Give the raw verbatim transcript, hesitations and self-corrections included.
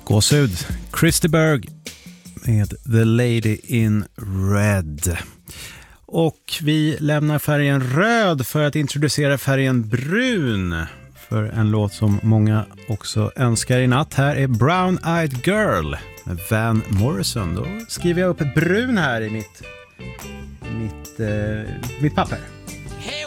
Gåshud, Christy Berg med The Lady in Red. Och vi lämnar färgen röd för att introducera färgen brun. För en låt som många också önskar i natt. Här är Brown Eyed Girl med Van Morrison. Då skriver jag upp ett brun här i mitt, mitt, eh, mitt papper.